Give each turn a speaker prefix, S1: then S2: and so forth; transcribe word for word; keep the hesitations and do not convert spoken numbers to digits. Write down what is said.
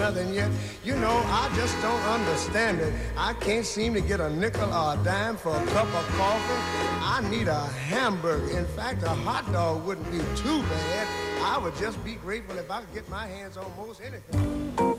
S1: nothing yet. You know, I just don't understand it. I can't seem to get a nickel or a dime for a cup of coffee. I need a hamburger. In fact, a hot dog wouldn't be too bad. I would just be grateful if I could get my hands on most anything.